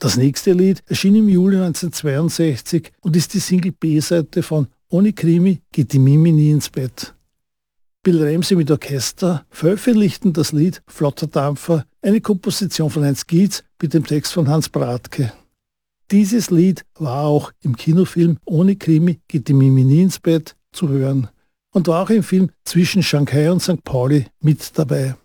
Das nächste Lied erschien im Juli 1962 und ist die Single B-Seite von Ohne Krimi geht die Mimi nie ins Bett. Bill Ramsey mit Orchester veröffentlichten das Lied Flotter Dampfer, eine Komposition von Heinz Gietz mit dem Text von Hans Bradtke. Dieses Lied war auch im Kinofilm Ohne Krimi geht die Mimi nie ins Bett zu hören und war auch im Film Zwischen Shanghai und St. Pauli mit dabei.